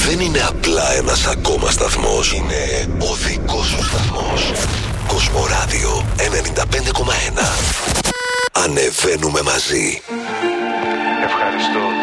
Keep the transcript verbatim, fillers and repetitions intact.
δεν είναι απλά ένας ακόμα σταθμός. Είναι ο δικός σου σταθμός. Κοσμοράδιο ενενήντα πέντε κόμμα ένα. Ανεβαίνουμε μαζί. Ευχαριστώ.